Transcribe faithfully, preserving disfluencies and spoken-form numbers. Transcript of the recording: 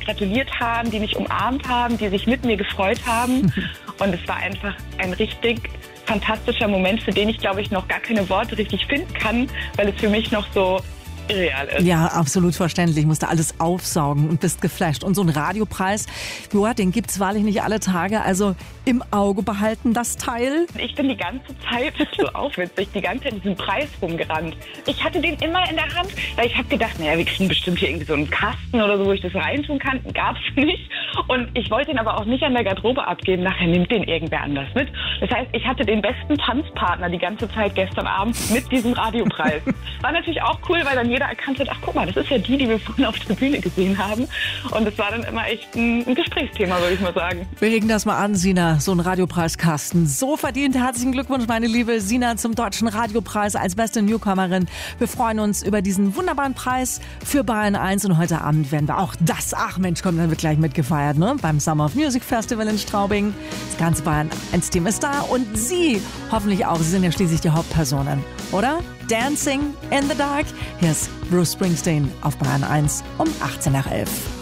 gratuliert haben, die mich umarmt haben, die sich mit mir gefreut haben. Und es war einfach ein richtig fantastischer Moment, für den ich, glaube ich, noch gar keine Worte richtig finden kann, weil es für mich noch so irreal ist. Ja, absolut verständlich. Musste alles aufsaugen und bist geflasht. Und so ein Radiopreis, joa, den gibt's wahrlich nicht alle Tage. Also im Auge behalten, das Teil. Ich bin die ganze Zeit, so aufwitzig, die ganze Zeit diesen Preis rumgerannt. Ich hatte den immer in der Hand, weil ich habe gedacht, naja, wir kriegen bestimmt hier irgendwie so einen Kasten oder so, wo ich das reintun kann. Gab's nicht. Und ich wollte ihn aber auch nicht an der Garderobe abgeben. Nachher nimmt den irgendwer anders mit. Das heißt, ich hatte den besten Tanzpartner die ganze Zeit gestern Abend mit diesem Radiopreis. War natürlich auch cool, weil dann jeder erkannt hat, ach guck mal, das ist ja die, die wir vorhin auf der Bühne gesehen haben. Und es war dann immer echt ein, ein Gesprächsthema, würde ich mal sagen. Wir regen das mal an, Sina, so ein Radiopreiskasten. So verdient. Herzlichen Glückwunsch, meine liebe Sina, zum Deutschen Radiopreis als beste Newcomerin. Wir freuen uns über diesen wunderbaren Preis für Bayern eins. Und heute Abend werden wir auch das, ach Mensch, komm, dann wird gleich mitgefeiert, ne? Beim Summer of Music Festival in Straubing. Das ganze Bayern eins Team ist da und Sie hoffentlich auch. Sie sind ja schließlich die Hauptpersonen, oder? Dancing in the Dark. Hier ist Bruce Springsteen auf Bayern eins um achtzehn nach elf.